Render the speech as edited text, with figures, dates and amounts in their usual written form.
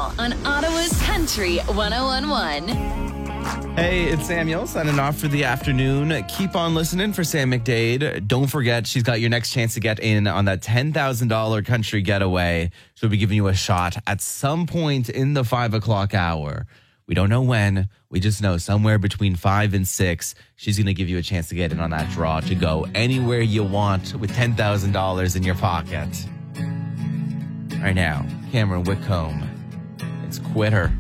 now on Ottawa's Country 101.1. Hey, it's Samuel signing off for the afternoon. Keep on listening for Sam McDade. Don't forget, she's got your next chance to get in on that $10,000 country getaway. She'll be giving you a shot at some point in the 5 o'clock hour. We don't know when. We just know somewhere between 5 and 6, she's going to give you a chance to get in on that draw to go anywhere you want with $10,000 in your pocket. Right now, Cameron Whitcomb. It's Quitter.